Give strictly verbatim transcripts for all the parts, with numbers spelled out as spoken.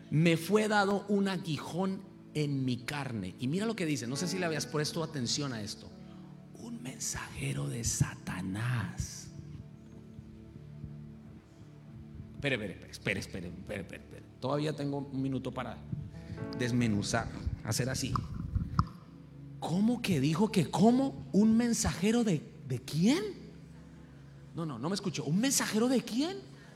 me fue dado un aguijón en mi carne. Y mira lo que dice, no sé si le habías puesto atención a esto. Un mensajero de Satanás. Espere, espere, espere, espere, espere, espere, espere. Todavía tengo un minuto para desmenuzar, hacer así. ¿Cómo que dijo que cómo? ¿Un mensajero de, de quién? No, no, no me escuchó. ¿Un mensajero de quién?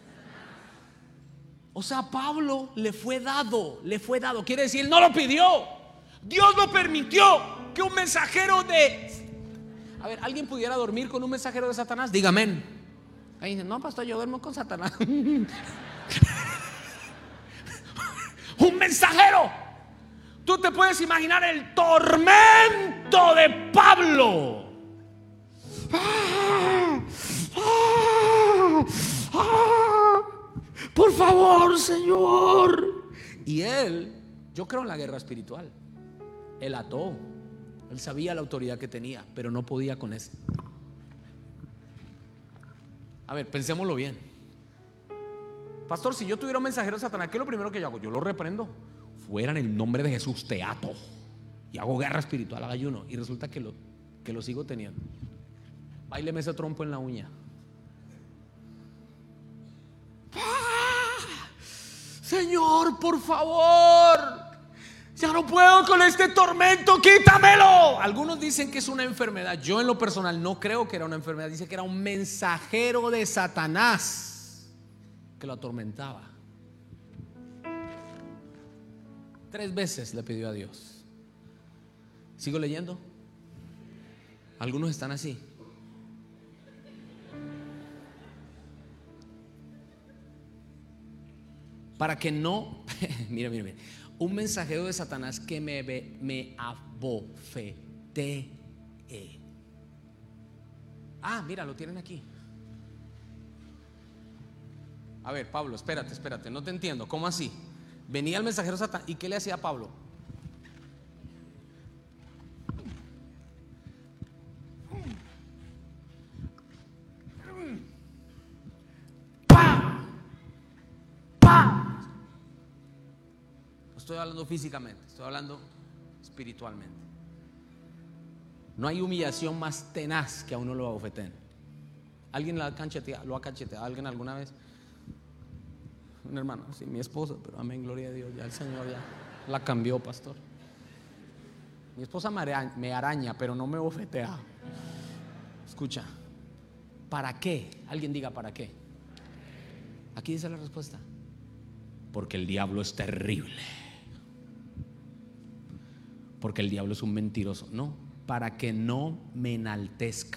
O sea, Pablo le fue dado, le fue dado. Quiere decir, él no lo pidió. Dios lo permitió que un mensajero de... A ver, ¿alguien pudiera dormir con un mensajero de Satanás? Dígame. Ahí dice, no, pastor, yo duermo con Satanás. Un mensajero. Tú te puedes imaginar el tormento de Pablo. Ah, ah, ah, por favor, Señor. Y él, yo creo en la guerra espiritual. Él ató. Él sabía la autoridad que tenía, pero no podía con eso. A ver, pensémoslo bien. Pastor, si yo tuviera un mensajero de Satanás, ¿qué es lo primero que yo hago? Yo lo reprendo. Fuera en el nombre de Jesús, te ato y hago guerra espiritual, hago ayuno. Y resulta que lo, que lo sigo teniendo. Báileme ese trompo en la uña. ¡Ah! Señor, por favor, ya no puedo con este tormento, quítamelo. Algunos dicen que es una enfermedad. Yo en lo personal no creo que era una enfermedad. Dice que era un mensajero de Satanás que lo atormentaba. Tres veces le pidió a Dios. ¿Sigo leyendo? Algunos están así. Para que no, mira, mira, mira. Un mensajero de Satanás que me, me abofetee. Ah, mira, lo tienen aquí. A ver, Pablo, espérate, espérate, no te entiendo. ¿Cómo así? Venía el mensajero Satanás. ¿Y qué le hacía a Pablo? ¡Pam! ¡Pam! No estoy hablando físicamente, estoy hablando espiritualmente. No hay humillación más tenaz que a uno lo abofeteen. ¿Alguien lo ha cacheteado? ¿Lo ha cacheteado alguien alguna vez? Un hermano, sí, mi esposa, pero amén, gloria a Dios, ya el Señor ya la cambió, pastor. Mi esposa me araña, me araña, pero no me bofetea. Escucha, ¿para qué? Alguien diga, ¿para qué? Aquí dice la respuesta. Porque el diablo es terrible. Porque el diablo es un mentiroso. No, para que no me enaltezca.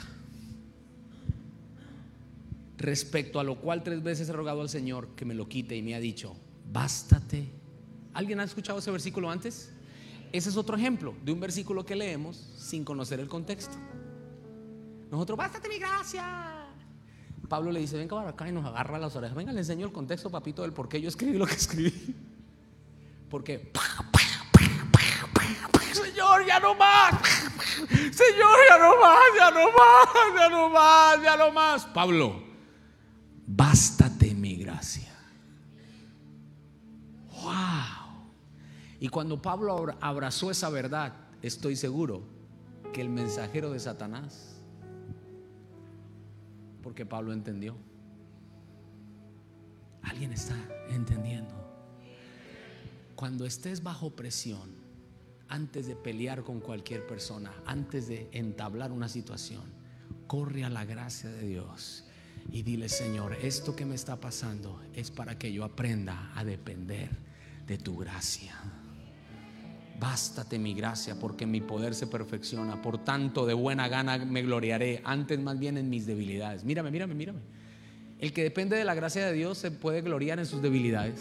Respecto a lo cual tres veces he rogado al Señor que me lo quite, y me ha dicho, bástate. ¿Alguien ha escuchado ese versículo antes? Ese es otro ejemplo de un versículo que leemos sin conocer el contexto. Nosotros, bástate mi gracia. Pablo le dice, venga para acá, y nos agarra las orejas. Venga, le enseño el contexto, papito, del por qué yo escribí lo que escribí. Porque Señor, ya no más. Señor, ya no más, ya no más, ya no más, ya no más. Pablo, bástate mi gracia. Wow. Y cuando Pablo abrazó esa verdad, estoy seguro que el mensajero de Satanás, porque Pablo entendió. ¿Alguien está entendiendo? Cuando estés bajo presión, antes de pelear con cualquier persona, antes de entablar una situación, corre a la gracia de Dios y dile, Señor, esto que me está pasando es para que yo aprenda a depender de tu gracia. Bástate mi gracia, porque mi poder se perfecciona. Por tanto, de buena gana me gloriaré, antes más bien en mis debilidades. Mírame, mírame, mírame. El que depende de la gracia de Dios se puede gloriar en sus debilidades.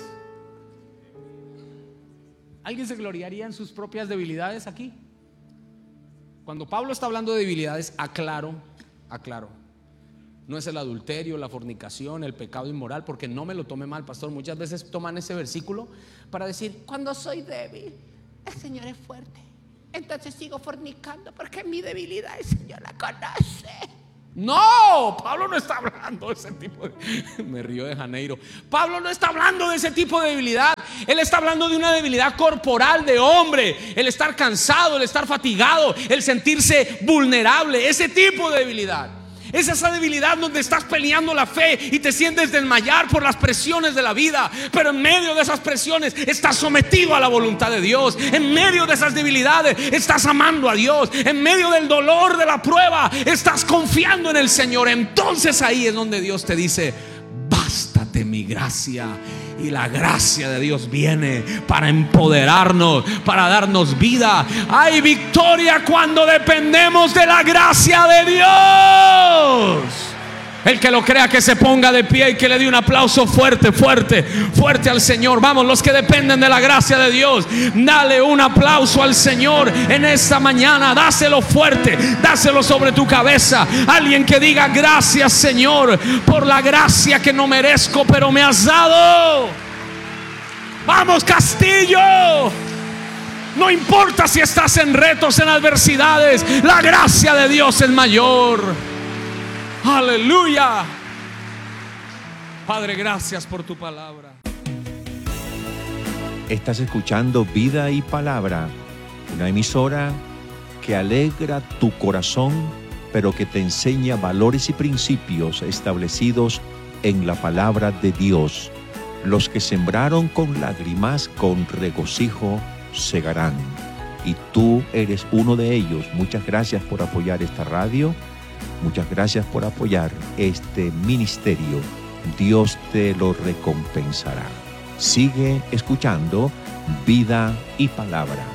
¿Alguien se gloriaría en sus propias debilidades aquí? Cuando Pablo está hablando de debilidades, aclaro, aclaro, no es el adulterio, la fornicación, el pecado inmoral, porque no me lo tome mal, pastor. Muchas veces toman ese versículo para decir, cuando soy débil, el Señor es fuerte, entonces sigo fornicando porque mi debilidad el Señor la conoce. No, Pablo no está hablando de ese tipo de... Me río de Janeiro. Pablo no está hablando de ese tipo de debilidad. Él está hablando de una debilidad corporal de hombre, el estar cansado, el estar fatigado, el sentirse vulnerable, ese tipo de debilidad. Es esa debilidad donde estás peleando la fe y te sientes desmayar por las presiones de la vida, pero en medio de esas presiones estás sometido a la voluntad de Dios. En medio de esas debilidades estás amando a Dios. En medio del dolor de la prueba estás confiando en el Señor. Entonces ahí es donde Dios te dice: bástate mi gracia. Y la gracia de Dios viene para empoderarnos, para darnos vida. Hay victoria cuando dependemos de la gracia de Dios. El que lo crea, que se ponga de pie y que le dé un aplauso fuerte, fuerte, fuerte al Señor. Vamos, los que dependen de la gracia de Dios, dale un aplauso al Señor en esta mañana. Dáselo fuerte, dáselo sobre tu cabeza. Alguien que diga: gracias, Señor, por la gracia que no merezco, pero me has dado. Vamos, Castillo. No importa si estás en retos, en adversidades, la gracia de Dios es mayor. Aleluya. Padre, gracias por tu palabra. Estás escuchando Vida y Palabra, una emisora que alegra tu corazón, pero que te enseña valores y principios establecidos en la palabra de Dios. Los que sembraron con lágrimas, con regocijo segarán. Y tú eres uno de ellos. Muchas gracias por apoyar esta radio. Muchas gracias por apoyar este ministerio. Dios te lo recompensará. Sigue escuchando Vida y Palabra.